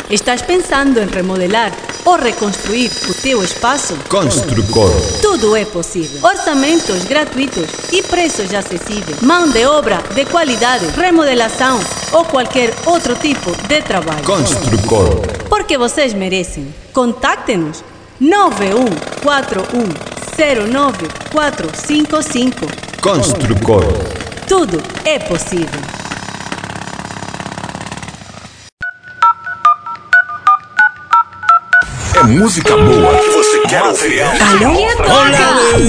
Estás pensando em remodelar ou reconstruir o teu espaço? Construcor. Tudo é possível. Orçamentos gratuitos e preços acessíveis. Mão de obra de qualidade, remodelação ou qualquer outro tipo de trabalho. Construcor. Porque vocês merecem. Contacte-nos 9141094455. Construcor. Tudo é possível. É música boa que você quer ouvir. Alô? Olá!